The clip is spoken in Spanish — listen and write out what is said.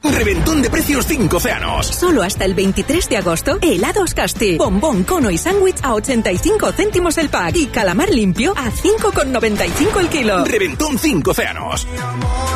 Reventón de precios 5 océanos. Solo hasta el 23 de agosto, helados Casti, bombón, cono y sándwich a 85 céntimos el pack y calamar limpio a 5,95 el kilo. Reventón 5 océanos.